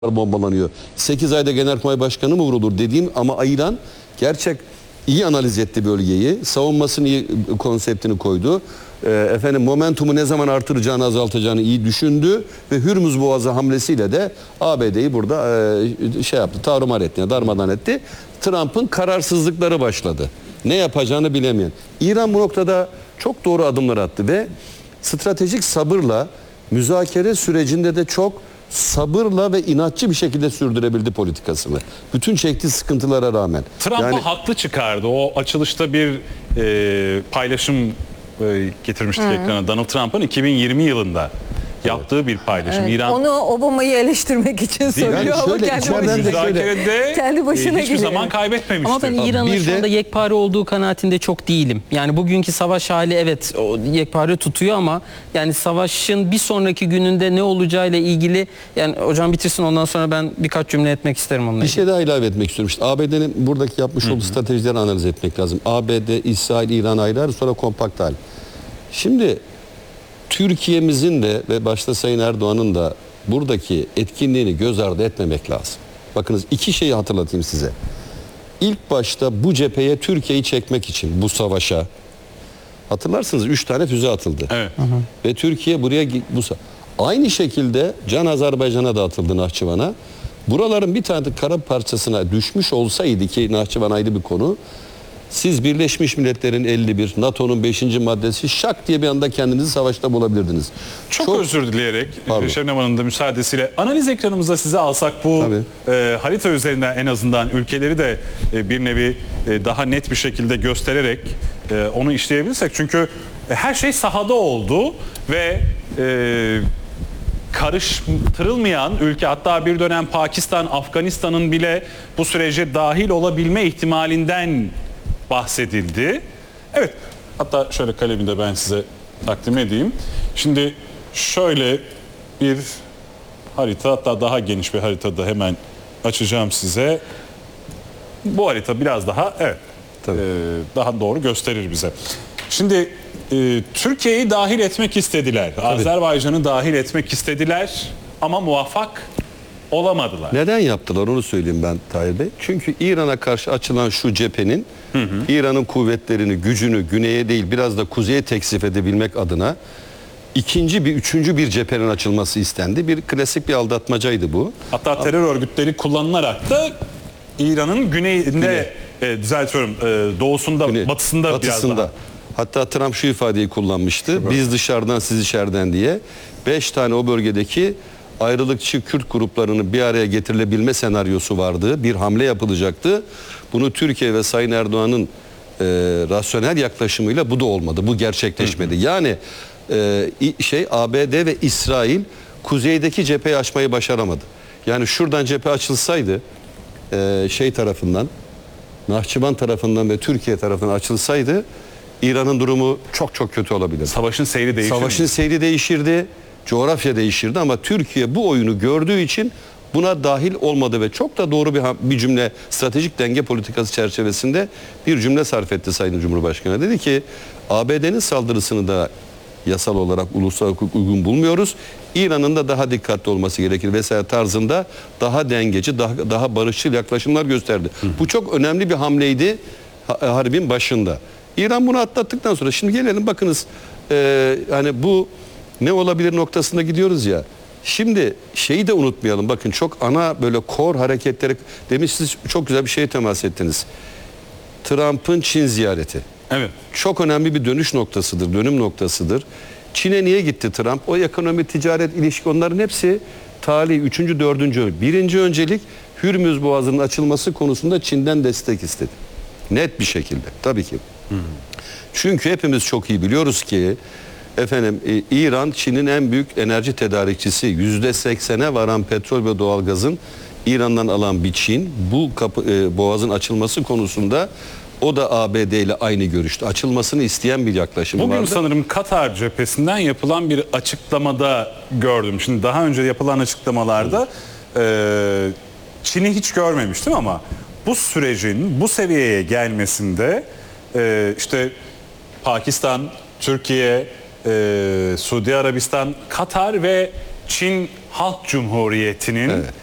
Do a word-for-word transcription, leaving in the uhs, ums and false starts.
bombalanıyor. sekiz ayda Genelkurmay Başkanı mı vurulur dediğim ama İran gerçek iyi analiz etti bölgeyi. Savunmasını iyi konseptini koydu. E, efendim momentumu ne zaman artıracağını azaltacağını iyi düşündü ve Hürmüz Boğazı hamlesiyle de A B D'yi burada e, şey yaptı, tarumar etti, darmadan etti. Trump'ın kararsızlıkları başladı. Ne yapacağını bilemeyen. İran bu noktada çok doğru adımlar attı ve stratejik sabırla müzakere sürecinde de çok sabırla ve inatçı bir şekilde sürdürebildi politikasını. Bütün çektiği sıkıntılara rağmen. Trump'ı yani, haklı çıkardı. O açılışta bir e, paylaşım e, getirmiştik Hı. ekrana. Donald Trump'ın iki bin yirmi yılında yaptığı bir paylaşım. Evet, İran onu Obama'yı eleştirmek için söylüyor yani ama şöyle, kendi başına, müzakerede kendi başına e, hiçbir geliyor. zaman kaybetmemiştir. Ama ben İran'ın şu anda yekpare olduğu kanaatinde çok değilim. Yani bugünkü savaş hali evet o yekpare tutuyor ama yani savaşın bir sonraki gününde ne olacağıyla ilgili, yani hocam bitirsin ondan sonra ben birkaç cümle etmek isterim onunla bir ilgili. şey daha ilave etmek istiyorum. İşte A B D'nin buradaki yapmış olduğu stratejileri analiz etmek lazım. A B D, İsrail, İran ayrı, sonra kompakt hal. Şimdi Türkiye'mizin de ve başta Sayın Erdoğan'ın da buradaki etkinliğini göz ardı etmemek lazım. Bakınız iki şeyi hatırlatayım size. İlk başta bu cepheye Türkiye'yi çekmek için bu savaşa hatırlarsınız üç tane füze atıldı. Evet. Hı hı. Ve Türkiye buraya bu aynı şekilde Can Azerbaycan'a da atıldı, Nahçıvan'a. Buraların bir tane kara parçasına düşmüş olsaydı ki Nahçıvan ayrı bir konu. Siz Birleşmiş Milletler'in elli bir, NATO'nun beşinci maddesi şak diye bir anda kendinizi savaşta bulabilirdiniz. Çok, Çok özür dileyerek Şebnem Hanım'ın da müsaadesiyle analiz ekranımıza size alsak bu e, harita üzerinden en azından ülkeleri de e, bir nevi e, daha net bir şekilde göstererek e, onu işleyebilirsek. Çünkü e, her şey sahada oldu ve e, karıştırılmayan ülke, hatta bir dönem Pakistan, Afganistan'ın bile bu sürece dahil olabilme ihtimalinden bahsedildi. Evet, hatta şöyle kalemi de ben size takdim edeyim. Şimdi şöyle bir harita, hatta daha geniş bir haritada hemen açacağım size. Bu harita biraz daha evet e, daha doğru gösterir bize. Şimdi e, Türkiye'yi dahil etmek istediler. Tabii. Azerbaycan'ı dahil etmek istediler ama muvaffak olamadılar. Neden yaptılar onu söyleyeyim ben Tahir Bey. Çünkü İran'a karşı açılan şu cephenin İran'ın kuvvetlerini, gücünü güneye değil biraz da kuzeye teksif edebilmek adına ikinci bir, üçüncü bir cephenin açılması istendi. Bir klasik bir aldatmacaydı bu. Hatta terör örgütleri kullanılarak da İran'ın güneyinde, Güney. e, düzeltiyorum, e, doğusunda, Güney. batısında, batısında biraz daha. Hatta Trump şu ifadeyi kullanmıştı. Evet. Biz dışarıdan, siz içeriden diye. Beş tane o bölgedeki ayrılıkçı Kürt gruplarının bir araya getirilebilme senaryosu vardı. Bir hamle yapılacaktı. Bunu Türkiye ve Sayın Erdoğan'ın e, rasyonel yaklaşımıyla bu da olmadı. Bu gerçekleşmedi. Hı hı. Yani e, şey A B D ve İsrail kuzeydeki cepheyi açmayı başaramadı. Yani şuradan cephe açılsaydı e, şey tarafından, Nahçıvan tarafından ve Türkiye tarafından açılsaydı İran'ın durumu çok çok kötü olabilirdi. Savaşın seyri değişirdi. Savaşın seyri değişirdi. Coğrafya değişirdi ama Türkiye bu oyunu gördüğü için buna dahil olmadı ve çok da doğru bir, bir cümle, stratejik denge politikası çerçevesinde bir cümle sarf etti Sayın Cumhurbaşkanı. Dedi ki A B D'nin saldırısını da yasal olarak ulusal hukuk uygun bulmuyoruz. İran'ın da daha dikkatli olması gerekir vesaire tarzında daha dengeci, daha, daha barışçıl yaklaşımlar gösterdi. Hı. Bu çok önemli bir hamleydi harbin başında. İran bunu atlattıktan sonra şimdi gelelim bakınız e, hani bu ne olabilir noktasında gidiyoruz ya. Şimdi şeyi de unutmayalım. Bakın çok ana böyle core hareketleri demiş, siz çok güzel bir şeye temas ettiniz. Trump'ın Çin ziyareti. Evet. Çok önemli bir dönüş noktasıdır, dönüm noktasıdır. Çin'e niye gitti Trump? O ekonomi, ticaret, ilişki onların hepsi tali üçüncü, dördüncü. Birinci öncelik Hürmüz Boğazı'nın açılması konusunda Çin'den destek istedi. Net bir şekilde tabii ki. Hı hı. Çünkü hepimiz çok iyi biliyoruz ki efendim e, İran Çin'in en büyük enerji tedarikçisi, yüzde seksene varan petrol ve doğalgazın İran'dan alan bir Çin. Bu kapı, e, boğazın açılması konusunda o da A B D ile aynı görüşte. Açılmasını isteyen bir yaklaşım Bugün vardı. Bugün sanırım Katar cephesinden yapılan bir açıklamada gördüm. Şimdi daha önce yapılan açıklamalarda e, Çin'i hiç görmemiştim ama bu sürecin bu seviyeye gelmesinde e, işte Pakistan, Türkiye, e, Suudi Arabistan, Katar ve Çin Halk Cumhuriyeti'nin evet.